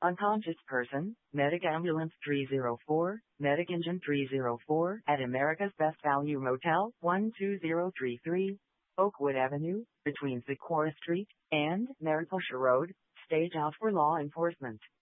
Unconscious person, Medic Ambulance 304, Medic Engine 304 at America's Best Value Motel, 12033, Oakwood Avenue, between Sikora Street and Mariposa Road. Stage out for law enforcement.